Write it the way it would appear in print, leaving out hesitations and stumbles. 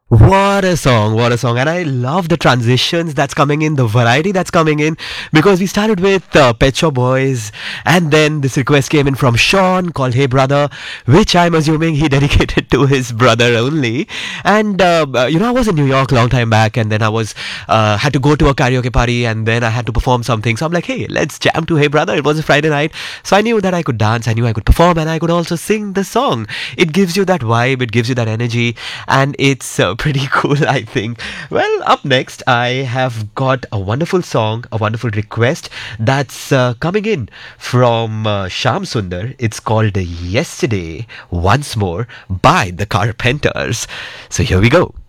What a song. And I love the transitions that's coming in, the variety that's coming in, because we started with Pet Shop Boys, and then this request came in from Sean called Hey Brother, which I'm assuming he dedicated to his brother only. And, I was in New York a long time back, and then I had to go to a karaoke party, and then I had to perform something. So I'm like, hey, let's jam to Hey Brother. It was a Friday night, so I knew that I could dance, I knew I could perform, and I could also sing the song. It gives you that vibe, it gives you that energy, and it's pretty cool, I think. Well, up next, I have got a wonderful song, a wonderful request that's coming in from Sham Sundar. It's called Yesterday Once More by the Carpenters. So here we go.